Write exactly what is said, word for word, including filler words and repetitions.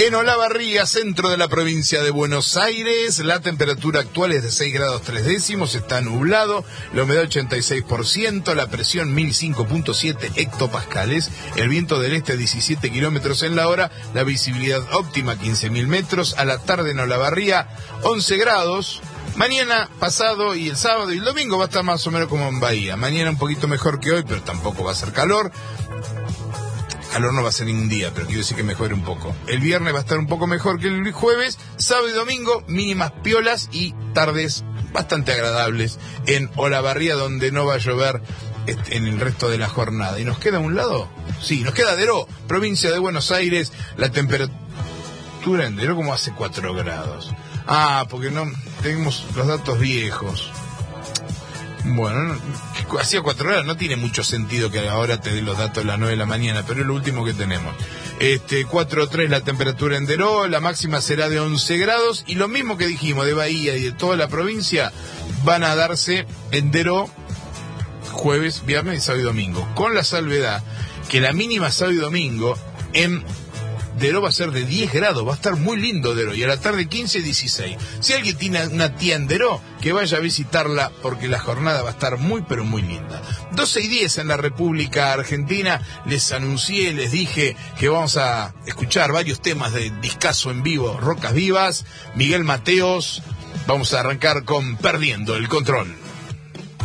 En Olavarría, centro de la provincia de Buenos Aires, la temperatura actual es de seis grados tres décimos, está nublado, la humedad ochenta y seis por ciento, la presión mil cinco punto siete hectopascales, el viento del este diecisiete kilómetros en la hora, la visibilidad óptima quince mil metros, a la tarde en Olavarría once grados. Mañana, pasado y el sábado y el domingo va a estar más o menos como en Bahía. Mañana un poquito mejor que hoy, pero tampoco va a ser calor. Calor no va a ser ningún día, pero quiero decir que mejore un poco. El viernes va a estar un poco mejor que el jueves. Sábado y domingo, mínimas piolas y tardes bastante agradables en Olavarría, donde no va a llover en el resto de la jornada. ¿Y nos queda un lado? Sí, nos queda Deró, provincia de Buenos Aires. La temperatura en Deró como hace cuatro grados. Ah, porque no tenemos los datos viejos. Bueno, hacía cuatro horas, no tiene mucho sentido que ahora te dé los datos a las nueve de la mañana, pero es lo último que tenemos. Este, cuatro coma tres la temperatura en Deró, la máxima será de once grados, y lo mismo que dijimos de Bahía y de toda la provincia, van a darse en Deró jueves, viernes y sábado y domingo, con la salvedad que la mínima sábado y domingo en Deró va a ser de diez grados, va a estar muy lindo Deró, y a la tarde quince, dieciséis. Si alguien tiene una tía en Deró, que vaya a visitarla, porque la jornada va a estar muy, pero muy linda. doce y diez en la República Argentina, les anuncié, les dije que vamos a escuchar varios temas de discazo en vivo, Rocas Vivas, Miguel Mateos. Vamos a arrancar con Perdiendo el Control.